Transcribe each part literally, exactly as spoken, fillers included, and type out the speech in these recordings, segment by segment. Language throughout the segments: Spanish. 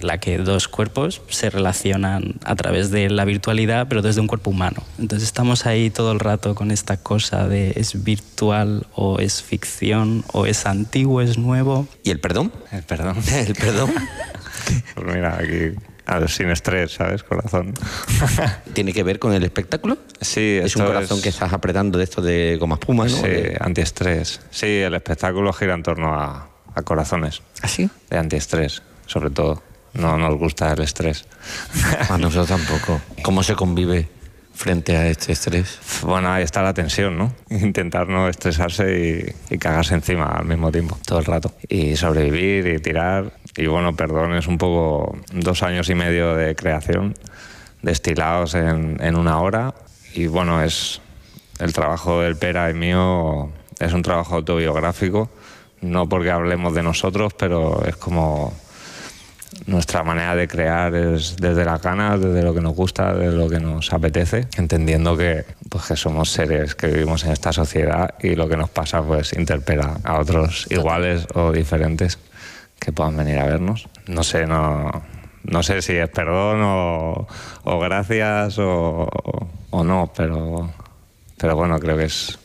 la que dos cuerpos se relacionan a través de la virtualidad, pero desde un cuerpo humano. Entonces estamos ahí todo el rato con esta cosa de es virtual o es ficción o es antiguo, es nuevo. ¿Y el perdón? El perdón. El perdón. Pues mira, aquí... A ver, sin estrés, ¿sabes? Corazón. ¿Tiene que ver con el espectáculo? Sí, es un corazón es... que estás apretando de esto de goma espuma, ¿no? Sí, de... antiestrés. Sí, el espectáculo gira en torno a, a corazones. ¿Ah, sí? De antiestrés, sobre todo. No nos gusta el estrés. A nosotros tampoco. ¿Cómo se convive frente a este estrés? Bueno, ahí está la tensión, ¿no? Intentar no estresarse y, y cagarse encima al mismo tiempo, todo el rato. Y sobrevivir y tirar. Y bueno, perdón, es un poco dos años y medio de creación, destilados en, en una hora. Y bueno, es el trabajo del Pera y mío, es un trabajo autobiográfico, no porque hablemos de nosotros, pero es como nuestra manera de crear es desde las ganas, desde lo que nos gusta, desde lo que nos apetece, entendiendo que, pues, que somos seres que vivimos en esta sociedad y lo que nos pasa pues interpela a otros iguales o diferentes que puedan venir a vernos. No sé, no, no sé si es perdón o, o gracias o, o no, pero, pero bueno, creo que es,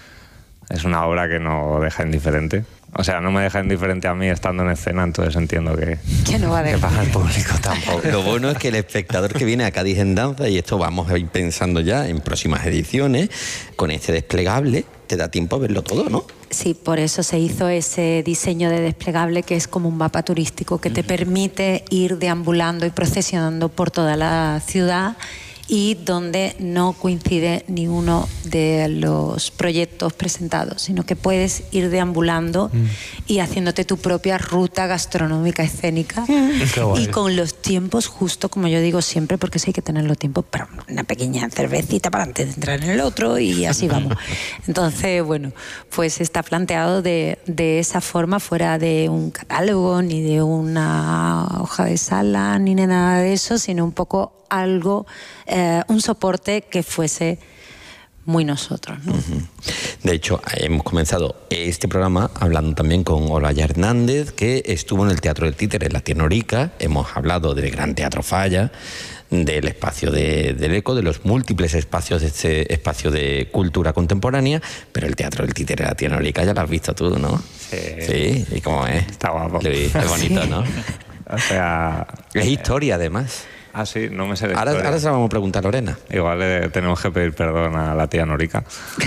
es una obra que no deja indiferente. O sea, no me deja indiferente a mí estando en escena, entonces entiendo que, que no va a que para el público tampoco. Lo bueno es que el espectador que viene a Cádiz en Danza, y esto vamos a ir pensando ya en próximas ediciones, con este desplegable, te da tiempo a verlo todo, ¿no? Sí, por eso se hizo ese diseño de desplegable que es como un mapa turístico que te permite ir deambulando y procesionando por toda la ciudad y donde no coincide ni uno de los proyectos presentados, sino que puedes ir deambulando mm. y haciéndote tu propia ruta gastronómica escénica mm. y con los tiempos justo, como yo digo siempre, porque sí hay que tener los tiempos para una pequeña cervecita para antes de entrar en el otro y así vamos. Entonces, bueno, pues está planteado de, de esa forma, fuera de un catálogo, ni de una hoja de sala, ni de nada de eso, sino un poco algo, eh, un soporte que fuese muy nosotros, ¿no? Uh-huh. De hecho, hemos comenzado este programa hablando también con Olaya Hernández, que estuvo en el Teatro del Títere, en la Tienorica. Hemos hablado del Gran Teatro Falla, del espacio de, del Eco, de los múltiples espacios de este espacio de cultura contemporánea, pero el Teatro del Títere, la Tienorica, ya lo has visto tú, ¿no? Sí. Sí, ¿y cómo es? Está guapo. Es bonito, ¿no? O sea... Es historia, además. Ah, sí, no me sé de ahora, ahora se la vamos a preguntar a Lorena. Igual le tenemos que pedir perdón a la tía Norica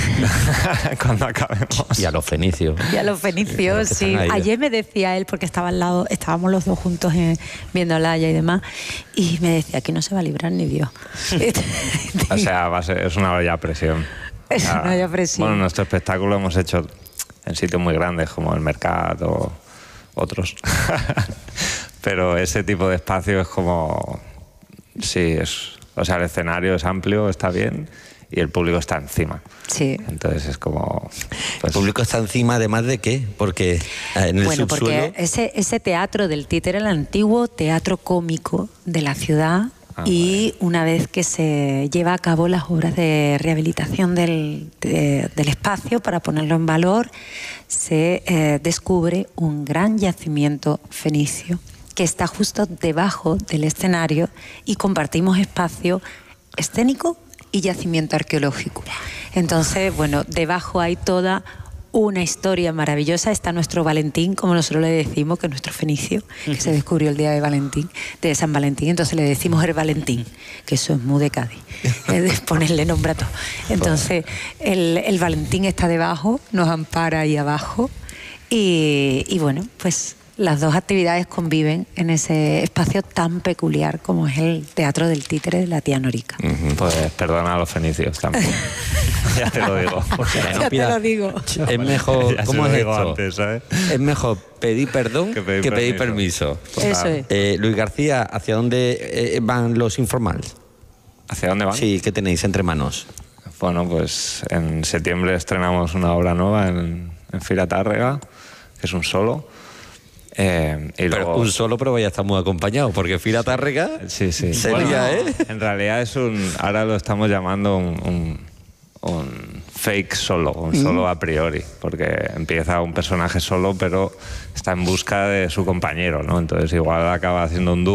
cuando acabemos. Y a los fenicios. Y a los fenicios, sí. Ayer me decía él, porque estaba al lado, estábamos los dos juntos en, viendo a Olaya y demás, y me decía que no se va a librar ni Dios. O sea, va a ser, es una olla presión. Es o sea, una olla presión. Bueno, nuestro espectáculo hemos hecho en sitios muy grandes como el Mercat o otros. Pero ese tipo de espacio es como... Sí, es, o sea, el escenario es amplio, está bien, y el público está encima. Sí. Entonces es como... Pues... ¿El público está encima además de qué? Porque en el bueno, subsuelo... porque ese, ese teatro del Títere, el antiguo teatro cómico de la ciudad, ah, y bueno. una vez que se lleva a cabo las obras de rehabilitación del, de, del espacio para ponerlo en valor, se eh, descubre un gran yacimiento fenicio que está justo debajo del escenario y compartimos espacio escénico y yacimiento arqueológico. Entonces, bueno, debajo hay toda una historia maravillosa. Está nuestro Valentín, como nosotros le decimos, que es nuestro fenicio, que se descubrió el día de Valentín, de San Valentín, entonces le decimos el Valentín, que eso es muy de Cádiz, es ponerle nombre a todo. Entonces, el, el Valentín está debajo, nos ampara ahí abajo y, y bueno, pues... Las dos actividades conviven en ese espacio tan peculiar como es el Teatro del Títere de la tía Norica. Uh-huh. Pues perdona a los fenicios también. Ya te lo digo. Ya no, te lo digo. Es mejor, ¿cómo es esto? Antes, ¿sabes? Es mejor pedir perdón que pedir, que pedir permiso. permiso. Eso es. Eh, Luis García, ¿hacia dónde eh, van los informals? ¿Hacia dónde van? Sí, ¿qué tenéis entre manos? Bueno, pues en septiembre estrenamos una obra nueva en, en Fira Tárrega, que es un solo. Eh, y pero luego... un solo, pero vaya, estamos acompañados, porque Fira Tárrega sí, sí. sería, bueno, ¿eh? En realidad es un, ahora lo estamos llamando un, un, un fake solo, un solo a priori, porque empieza un personaje solo, pero está en busca de su compañero, ¿no? Entonces igual acaba haciendo un dúo